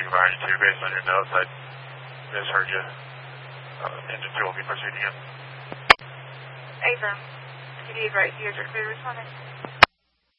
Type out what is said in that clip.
supervisor too. Based on your notes, I misheard you. Engine 2 will be proceeding in. Affirm. TV right, here's your clear responding.